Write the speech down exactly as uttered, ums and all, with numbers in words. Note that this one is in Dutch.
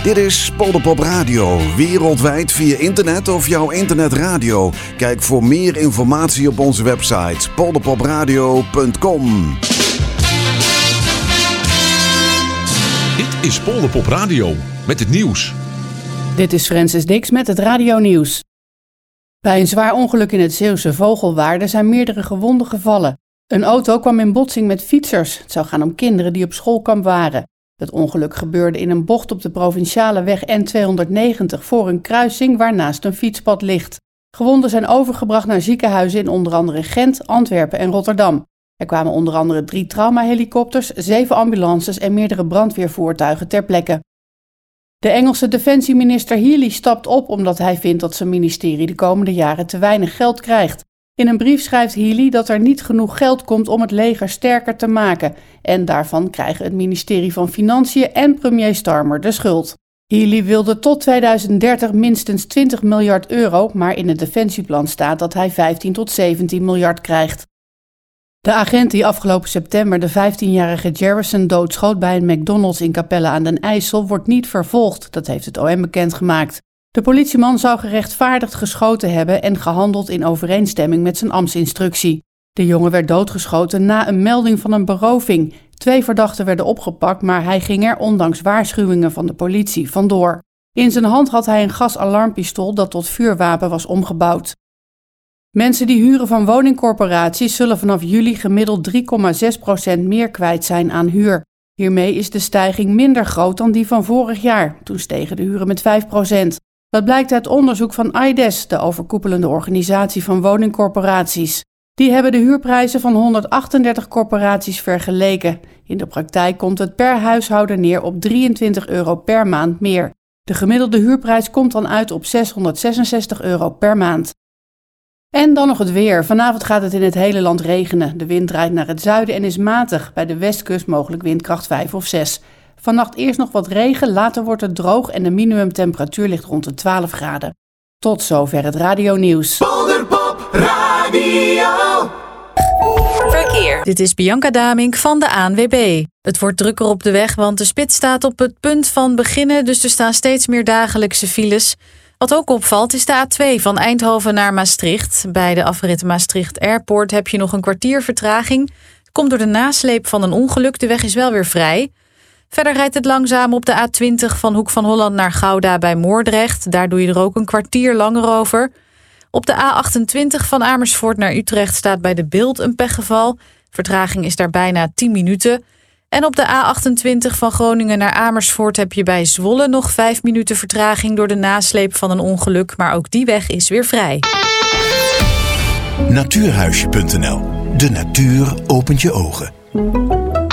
Dit is Polderpop Radio, wereldwijd via internet of jouw internetradio. Kijk voor meer informatie op onze website polderpopradio punt com. Dit is Polderpop Radio met het nieuws. Dit is Francis Dix met het radionieuws. Bij een zwaar ongeluk in het Zeeuwse Vogelwaarde zijn meerdere gewonden gevallen. Een auto kwam in botsing met fietsers. Het zou gaan om kinderen die op schoolkamp waren. Het ongeluk gebeurde in een bocht op de provinciale weg N tweehonderdnegentig voor een kruising waarnaast een fietspad ligt. Gewonden zijn overgebracht naar ziekenhuizen in onder andere Gent, Antwerpen en Rotterdam. Er kwamen onder andere drie traumahelikopters, zeven ambulances en meerdere brandweervoertuigen ter plekke. De Engelse defensieminister Healey stapt op omdat hij vindt dat zijn ministerie de komende jaren te weinig geld krijgt. In een brief schrijft Healey dat er niet genoeg geld komt om het leger sterker te maken en daarvan krijgen het ministerie van Financiën en premier Starmer de schuld. Healey wilde tot tweeduizend dertig minstens twintig miljard euro, maar in het defensieplan staat dat hij vijftien tot zeventien miljard krijgt. De agent die afgelopen september de vijftienjarige Jarrison doodschoot bij een McDonald's in Capelle aan den IJssel wordt niet vervolgd, dat heeft het O M bekendgemaakt. De politieman zou gerechtvaardigd geschoten hebben en gehandeld in overeenstemming met zijn ambtsinstructie. De jongen werd doodgeschoten na een melding van een beroving. Twee verdachten werden opgepakt, maar hij ging er ondanks waarschuwingen van de politie vandoor. In zijn hand had hij een gasalarmpistool dat tot vuurwapen was omgebouwd. Mensen die huren van woningcorporaties zullen vanaf juli gemiddeld drie komma zes procent meer kwijt zijn aan huur. Hiermee is de stijging minder groot dan die van vorig jaar. Toen stegen de huren met vijf procent. Dat blijkt uit onderzoek van I D E S, de overkoepelende organisatie van woningcorporaties. Die hebben de huurprijzen van honderdachtendertig corporaties vergeleken. In de praktijk komt het per huishouden neer op drieëntwintig euro per maand meer. De gemiddelde huurprijs komt dan uit op zeshonderdzesenzestig euro per maand. En dan nog het weer. Vanavond gaat het in het hele land regenen. De wind draait naar het zuiden en is matig. Bij de westkust mogelijk windkracht vijf of zes. Vannacht eerst nog wat regen, later wordt het droog en de minimumtemperatuur ligt rond de twaalf graden. Tot zover het radionieuws. Polderpop Radio. Verkeer. Dit is Bianca Damink van de A N W B. Het wordt drukker op de weg, want de spits staat op het punt van beginnen, dus er staan steeds meer dagelijkse files. Wat ook opvalt is de A twee van Eindhoven naar Maastricht. Bij de afrit Maastricht Airport heb je nog een kwartier vertraging. Het komt door de nasleep van een ongeluk, de weg is wel weer vrij. Verder rijdt het langzaam op de A twintig van Hoek van Holland naar Gouda bij Moordrecht. Daar doe je er ook een kwartier langer over. Op de A achtentwintig van Amersfoort naar Utrecht staat bij de Bilt een pechgeval. Vertraging is daar bijna tien minuten. En op de A achtentwintig van Groningen naar Amersfoort heb je bij Zwolle nog vijf minuten vertraging door de nasleep van een ongeluk. Maar ook die weg is weer vrij. Natuurhuisje punt n l. De natuur opent je ogen.